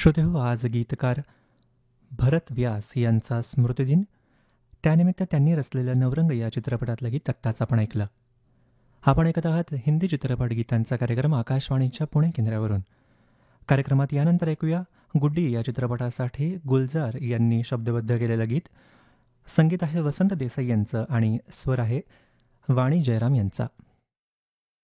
श्रोते हो, आज गीतकार भरत व्यास यांचा स्मृतिदिन. त्यानिमित्त त्यांनी रचलेल्या नवरंग या चित्रपटातलं गीत आत्ताच आपण ऐकलं. आपण ऐकत आहात हिंदी चित्रपट गीतांचा कार्यक्रम आकाशवाणीच्या पुणे केंद्रावरून. कार्यक्रमात यानंतर ऐकूया गुड्डी या चित्रपटासाठी गुलजार यांनी शब्दबद्ध केलेलं गीत. संगीत आहे वसंत देसाई यांचं आणि स्वर आहे वाणी जयराम यांचा.